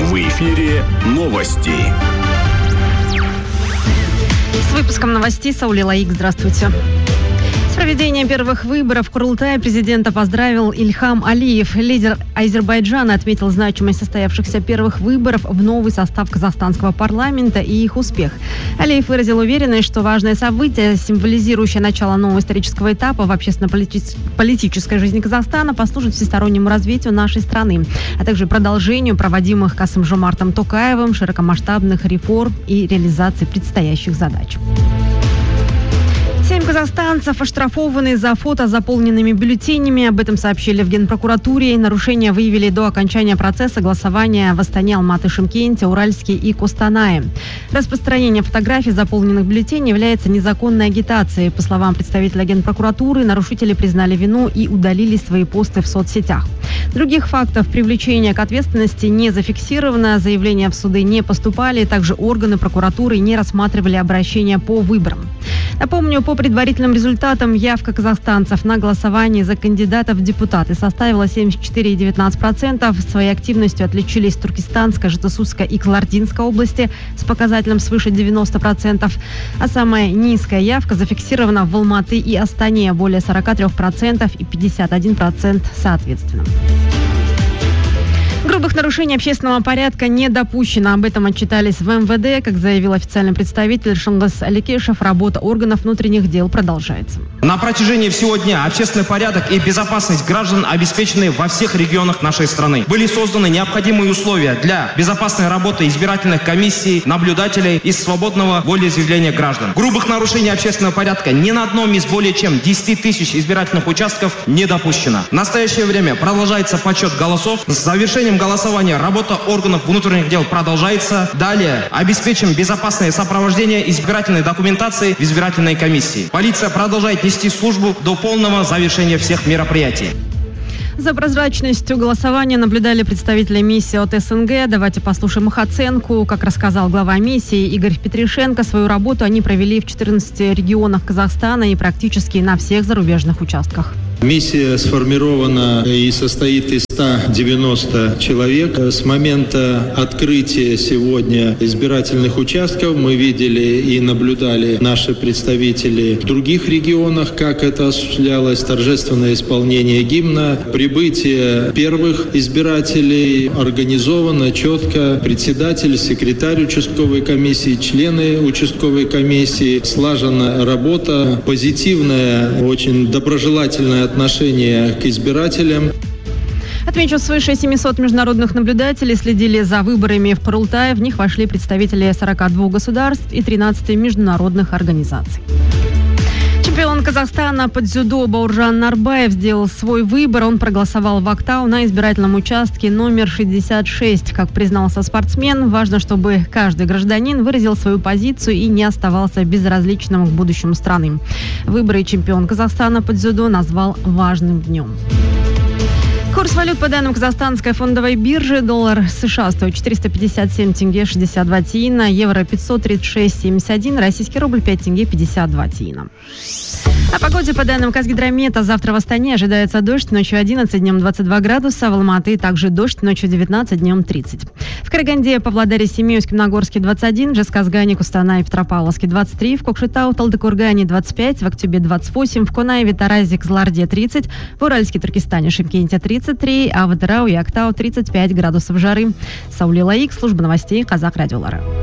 В эфире новости. С выпуском новостей Саули Лаик. Здравствуйте. С проведением первых выборов в Курултае президента поздравил Ильхам Алиев. Лидер Азербайджана отметил значимость состоявшихся первых выборов в новый состав казахстанского парламента и их успех. Алиев выразил уверенность, что важное событие, символизирующее начало нового исторического этапа в общественно-политической жизни Казахстана, послужит всестороннему развитию нашей страны, а также продолжению проводимых Касым-Жомартом Токаевым широкомасштабных реформ и реализации предстоящих задач. 7 казахстанцев оштрафованы за фото с заполненными бюллетенями. Об этом сообщили в Генпрокуратуре. Нарушения выявили до окончания процесса голосования в Астане, Алматы, Шымкенте, Уральске и Костанае. Распространение фотографий заполненных бюллетеней является незаконной агитацией. По словам представителя Генпрокуратуры, нарушители признали вину и удалили свои посты в соцсетях. Других фактов привлечения к ответственности не зафиксировано. Заявления в суды не поступали. Также органы прокуратуры не рассматривали обращения по выборам. Напомню, по предварительным результатам явка казахстанцев на голосование за кандидатов в депутаты составила 74,19%. Своей активностью отличились Туркестанская, Житасудская и Калардинская области с показателем свыше 90%. А самая низкая явка зафиксирована в Алматы и Астане, более 43% и 51% соответственно. Грубых нарушений общественного порядка не допущено. Об этом отчитались в МВД. Как заявил официальный представитель Шангас Аликешев, работа органов внутренних дел продолжается. На протяжении всего дня общественный порядок и безопасность граждан обеспечены во всех регионах нашей страны. Были созданы необходимые условия для безопасной работы избирательных комиссий, наблюдателей и свободного волеизъявления граждан. Грубых нарушений общественного порядка ни на одном из более чем 10 тысяч избирательных участков не допущено. В настоящее время продолжается подсчет голосов. С завершением голосования работа органов внутренних дел продолжается. Далее обеспечим безопасное сопровождение избирательной документации в избирательной комиссии. Полиция продолжает нести службу до полного завершения всех мероприятий. За прозрачностью голосования наблюдали представители миссии от СНГ. Давайте послушаем их оценку. Как рассказал глава миссии Игорь Петришенко, свою работу они провели в 14 регионах Казахстана и практически на всех зарубежных участках. Миссия сформирована и состоит из 190 человек. С момента открытия сегодня избирательных участков мы видели и наблюдали наши представители в других регионах, как это осуществлялось, торжественное исполнение гимна, прибытие первых избирателей организовано четко. Председатель, секретарь участковой комиссии, члены участковой комиссии, слажена работа, позитивное, очень доброжелательное отношение к избирателям. Отмечу, свыше 700 международных наблюдателей следили за выборами в Курултае. В них вошли представители 42 государств и 13 международных организаций. Чемпион Казахстана по дзюдо Бауржан Нарбаев сделал свой выбор. Он проголосовал в Актау на избирательном участке номер 66. Как признался спортсмен, важно, чтобы каждый гражданин выразил свою позицию и не оставался безразличным к будущему страны. Выборы чемпион Казахстана по дзюдо назвал важным днем. Курс валют по данным Казахстанской фондовой биржи. Доллар США стоит 457 тенге 62 тиына, евро 536,71, российский рубль 5 тенге 52 тиына. О погоде по данным Казгидромета. Завтра в Астане ожидается дождь, ночью 11, днем 22 градуса. В Алматы также дождь, ночью 19, днем 30. В Караганде, Павлодаре, Семеевске, Нагорске 21, Жезказгане, Кустанае, Петропавловске 23, в Кокшетау, Талдыкургане 25, в Актюбе 28, в Конаеве, Таразе, Кызыларде 30, в Уральске, Туркестане, Шымкенте 33, а в Атырау и Актау 35 градусов жары. Саули Лаик, служба новостей Казак Радиолары.